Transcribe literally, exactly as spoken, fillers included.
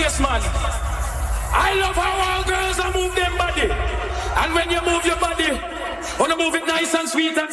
Yes, man. I love how all girls are move them body. And when you move your body, wanna move it nice and sweet and